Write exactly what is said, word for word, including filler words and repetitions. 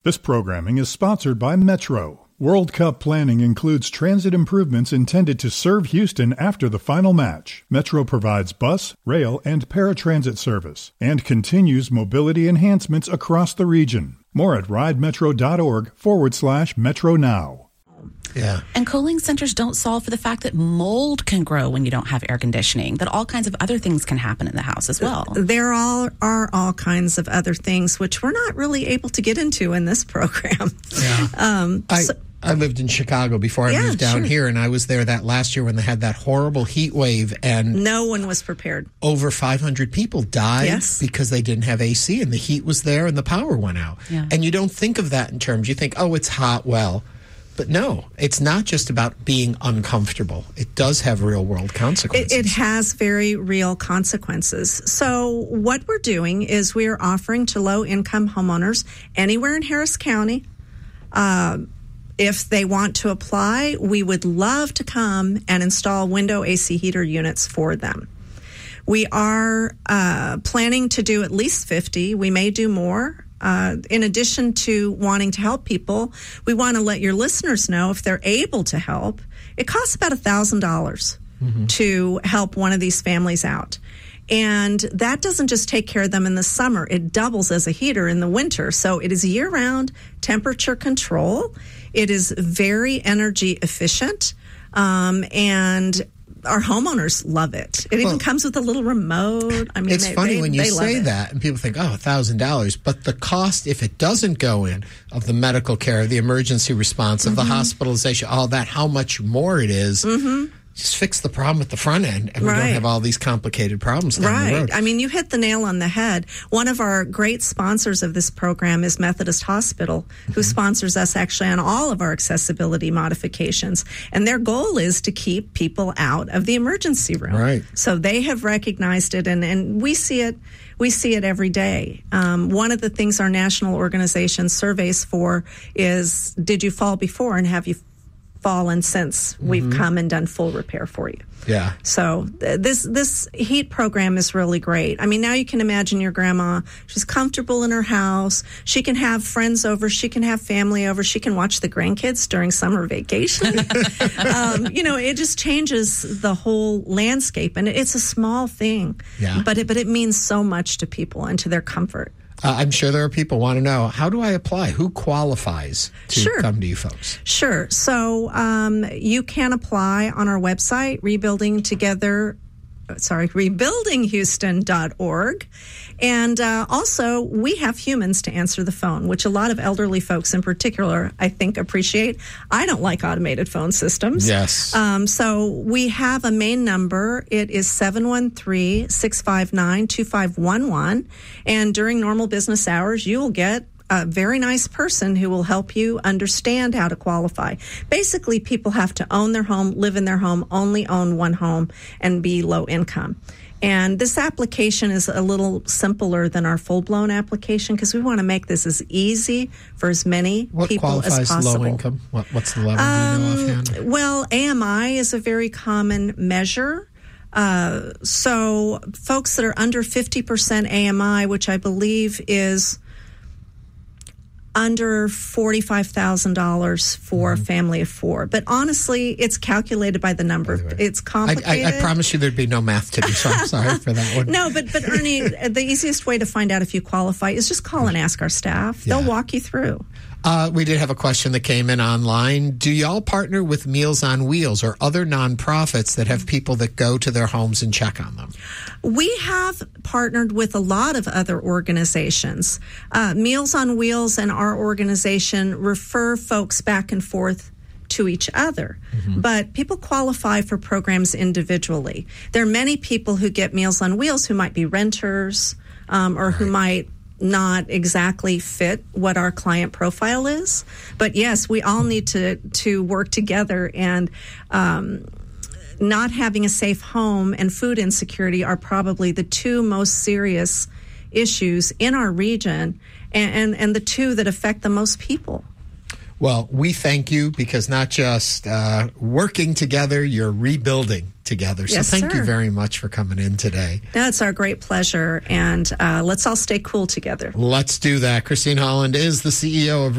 This programming is sponsored by Metro. World Cup planning includes transit improvements intended to serve Houston after the final match. Metro provides bus, rail, and paratransit service and continues mobility enhancements across the region. More at ridemetro.org forward slash Metro Now. Yeah. And cooling centers don't solve for the fact that mold can grow when you don't have air conditioning, that all kinds of other things can happen in the house as well. There all are all kinds of other things, which we're not really able to get into in this program. Yeah. Um, I, so, I lived in Chicago before I yeah, moved down sure. here, and I was there that last year when they had that horrible heat wave, and no one was prepared. Over five hundred people died yes. because they didn't have A C, and the heat was there and the power went out. Yeah. And you don't think of that in terms, you think, oh, it's hot, well... But no, it's not just about being uncomfortable. It does have real-world consequences. It, it has very real consequences. So what we're doing is we are offering to low-income homeowners anywhere in Harris County, uh, if they want to apply, we would love to come and install window A C heater units for them. We are uh, planning to do at least fifty. We may do more. Uh, in addition to wanting to help people, we want to let your listeners know if they're able to help. It costs about one thousand dollars mm-hmm. to help one of these families out. And that doesn't just take care of them in the summer. It doubles as a heater in the winter. So it is year-round temperature control. It is very energy efficient. Um, and our homeowners love it. It well, even comes with a little remote. I mean, it's they, funny they, when you say it. that, and people think, "Oh, a thousand dollars." But the cost, if it doesn't go in, of the medical care, the emergency response, of mm-hmm. the hospitalization, all that, how much more it is. Mm-hmm. Just fix the problem at the front end, and we right. don't have all these complicated problems down right. the road. I mean, you hit the nail on the head. One of our great sponsors of this program is Methodist Hospital, mm-hmm. who sponsors us actually on all of our accessibility modifications. And their goal is to keep people out of the emergency room. Right. So they have recognized it, and, and we see it. We see it every day. Um, one of the things our national organization surveys for is, did you fall before, and have you fallen since mm-hmm. we've come and done full repair for you? Yeah. So th- this this heat program is really great. I mean, now you can imagine your grandma. She's comfortable in her house. She can have friends over. She can have family over. She can watch the grandkids during summer vacation. um, you know, it just changes the whole landscape, and it's a small thing. Yeah. But it, but it means so much to people and to their comfort. Uh, I'm sure there are people who want to know, how do I apply? Who qualifies to sure. come to you folks? Sure. So um, you can apply on our website, Rebuilding Together, sorry, rebuilding houston dot org. And uh, also, we have humans to answer the phone, which a lot of elderly folks in particular, I think, appreciate. I don't like automated phone systems. Yes. Um, so we have a main number. It is seven one three, six five nine, two five one one. And during normal business hours, you will get a very nice person who will help you understand how to qualify. Basically, people have to own their home, live in their home, only own one home, and be low income. And this application is a little simpler than our full-blown application because we want to make this as easy for as many what people as possible. What qualifies low income? What, what's the level? Um, do you know offhand? Well, A M I is a very common measure. Uh, so folks that are under fifty percent A M I, which I believe is under forty-five thousand dollars for mm-hmm. a family of four. But honestly, it's calculated by the number. By the it's complicated. I, I, I promise you there'd be no math to do, so I'm sorry for that one. No, but, but Ernie, the easiest way to find out if you qualify is just call and ask our staff. Yeah. They'll walk you through. Uh, we did have a question that came in online. Do y'all partner with Meals on Wheels or other nonprofits that have people that go to their homes and check on them? We have partnered with a lot of other organizations. Uh, Meals on Wheels and our organization refer folks back and forth to each other. Mm-hmm. But people qualify for programs individually. There are many people who get Meals on Wheels who might be renters um, or right. who might not exactly fit what our client profile is. But yes, we all need to to work together, and um, not having a safe home and food insecurity are probably the two most serious issues in our region, and, and, and the two that affect the most people. Well, we thank you because not just uh, working together, you're rebuilding together. So Yes, thank sir. you very much for coming in today. That's our great pleasure. And uh, let's all stay cool together. Let's do that. Christine Holland is the C E O of